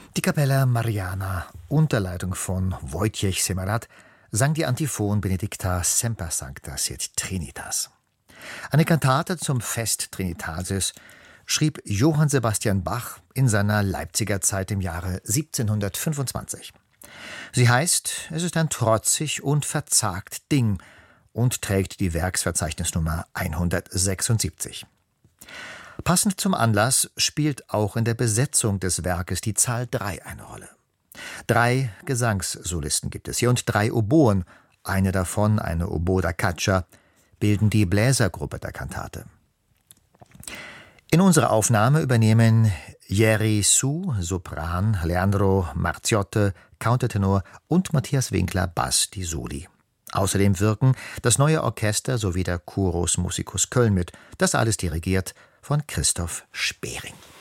Die Capella Mariana unter Leitung von Wojciech Semarat sang die Antiphon Benedicta Semper Sancta Siet Trinitas. Eine Kantate zum Fest Trinitatis schrieb Johann Sebastian Bach in seiner Leipziger Zeit im Jahre 1725. Sie heißt, es ist ein trotzig und verzagt Ding und trägt die Werksverzeichnisnummer 176. Passend zum Anlass spielt auch in der Besetzung des Werkes die Zahl 3 eine Rolle. 3 Gesangssolisten gibt es hier und 3 Oboen, eine davon, eine Oboe da caccia, bilden die Bläsergruppe der Kantate. In unserer Aufnahme übernehmen Jerry Su, Sopran, Leandro Marziotte, Countertenor und Matthias Winkler, Bass, die Soli. Außerdem wirken das neue Orchester sowie der Chorus Musicus Köln mit, das alles dirigiert von Christoph Spering.